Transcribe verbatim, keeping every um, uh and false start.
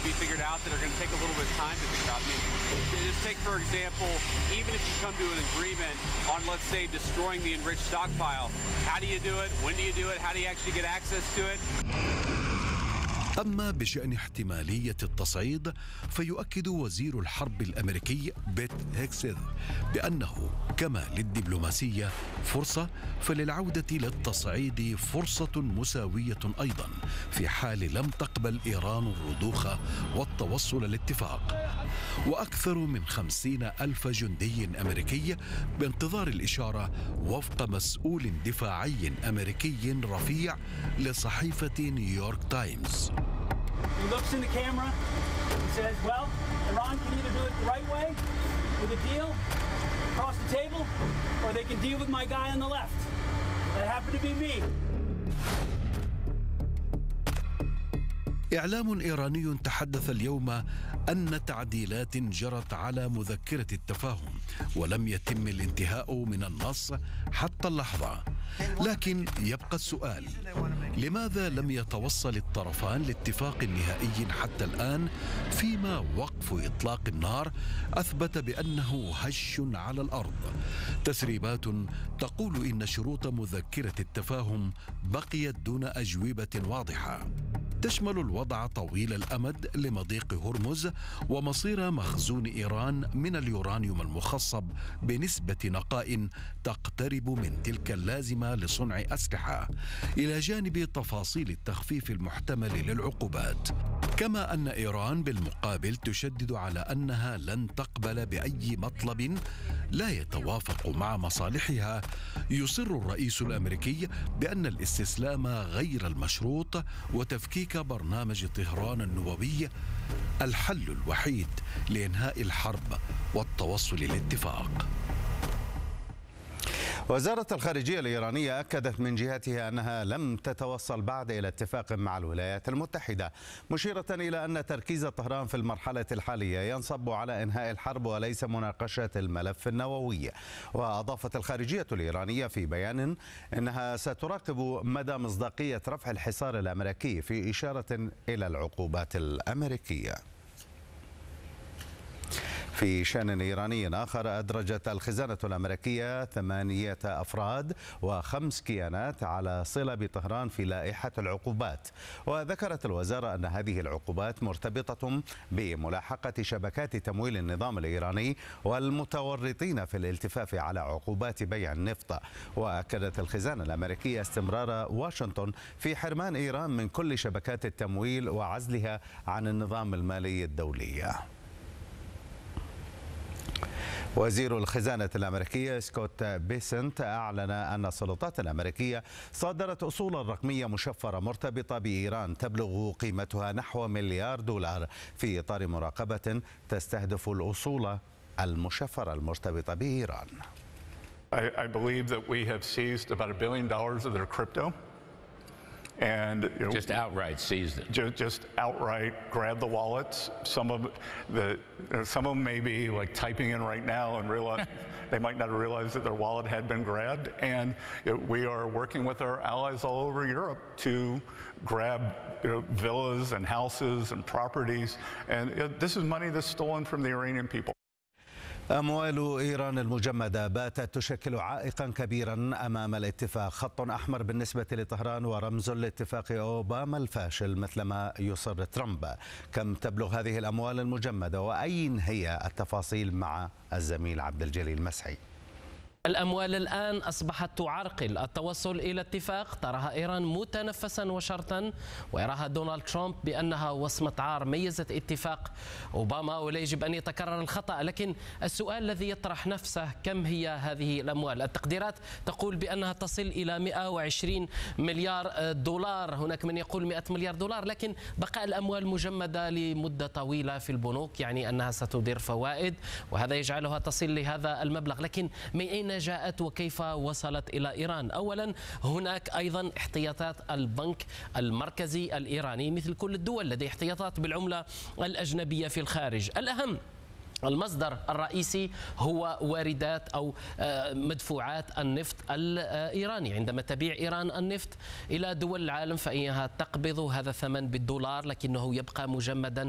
to be figured out that are going to take a little bit of time to figure out. I mean, just take, for example, even if you come to an agreement on, let's say, destroying the enriched stockpile, how do you do it? When do you do it? How do you actually get access to it? أما بشأن احتمالية التصعيد فيؤكد وزير الحرب الأمريكي بيت هيكسيث بأنه كما للدبلوماسية فرصة فللعودة للتصعيد فرصة مساوية أيضا في حال لم تقبل إيران الرضوخ والتوصل لاتفاق. وأكثر من خمسين ألف جندي أمريكي بانتظار الإشارة وفق مسؤول دفاعي أمريكي رفيع لصحيفة نيويورك تايمز. He looks in the camera and says, well, Iran can either do it the right way with a deal across the table, or they can deal with my guy on the left. That happened to be me. إعلام إيراني تحدث اليوم أن تعديلات جرت على مذكرة التفاهم ولم يتم الانتهاء من النص حتى اللحظة. لكن يبقى السؤال: لماذا لم يتوصل الطرفان لاتفاق نهائي حتى الآن، فيما وقف إطلاق النار أثبت بأنه هش على الأرض؟ تسريبات تقول إن شروط مذكرة التفاهم بقيت دون أجوبة واضحة تشمل الوضع طويل الأمد لمضيق هرمز ومصير مخزون إيران من اليورانيوم المخصب بنسبة نقاء تقترب من تلك اللازمة لصنع أسلحة، إلى جانب تفاصيل التخفيف المحتمل للعقوبات. كما أن إيران بالمقابل تشدد على أنها لن تقبل بأي مطلب لا يتوافق مع مصالحها. يصر الرئيس الأمريكي بأن الاستسلام غير المشروط وتفكيك برنامج طهران النووي الحل الوحيد لإنهاء الحرب والتوصل لاتفاق. وزارة الخارجية الإيرانية أكدت من جهتها أنها لم تتوصل بعد إلى اتفاق مع الولايات المتحدة، مشيرة إلى أن تركيز طهران في المرحلة الحالية ينصب على إنهاء الحرب وليس مناقشة الملف النووي. وأضافت الخارجية الإيرانية في بيان أنها ستراقب مدى مصداقية رفع الحصار الأمريكي، في إشارة إلى العقوبات الأمريكية. في شأن إيراني آخر، أدرجت الخزانة الأمريكية ثمانية أفراد وخمس كيانات على صلة بطهران في لائحة العقوبات. وذكرت الوزارة أن هذه العقوبات مرتبطة بملاحقة شبكات تمويل النظام الإيراني والمتورطين في الالتفاف على عقوبات بيع النفط. وأكدت الخزانة الأمريكية استمرار واشنطن في حرمان إيران من كل شبكات التمويل وعزلها عن النظام المالي الدولي. وزير الخزانة الأمريكية سكوت بيسنت أعلن أن السلطات الأمريكية صادرت أصولا رقمية مشفرة مرتبطة بإيران تبلغ قيمتها نحو مليار دولار في إطار مراقبة تستهدف الأصول المشفرة المرتبطة بإيران. I, I believe that we have seized about a billion dollars of their crypto. And you know, just outright seized it. Just, just outright grab the wallets. Some of the, some of them may be like typing in right now and realize they might not have realized that their wallet had been grabbed. And you know, we are working with our allies all over Europe to grab you know, villas and houses and properties. And you know, this is money that's stolen from the Iranian people. أموال إيران المجمدة باتت تشكل عائقا كبيرا أمام الاتفاق، خط أحمر بالنسبة لطهران ورمز لاتفاق أوباما الفاشل مثلما يصر ترامب. كم تبلغ هذه الأموال المجمدة وأين هي التفاصيل مع الزميل عبد الجليل مسعي؟ الأموال الآن أصبحت تعرقل التوصل إلى اتفاق تراها إيران متنفسا وشرطا، ويراها دونالد ترامب بأنها وصمة عار ميزت اتفاق أوباما ولا يجب أن يتكرر الخطأ. لكن السؤال الذي يطرح نفسه: كم هي هذه الأموال؟ التقديرات تقول بأنها تصل إلى مئة وعشرين مليار دولار، هناك من يقول مئة مليار دولار، لكن بقاء الأموال مجمدة لمدة طويلة في البنوك يعني أنها ستدير فوائد، وهذا يجعلها تصل لهذا المبلغ. لكن من أين جاءت وكيف وصلت إلى إيران؟ أولا هناك أيضا احتياطات البنك المركزي الإيراني مثل كل الدول، لديه احتياطات بالعملة الأجنبية في الخارج. الأهم المصدر الرئيسي هو واردات أو مدفوعات النفط الإيراني. عندما تبيع إيران النفط إلى دول العالم فإنها تقبض هذا الثمن بالدولار، لكنه يبقى مجمدا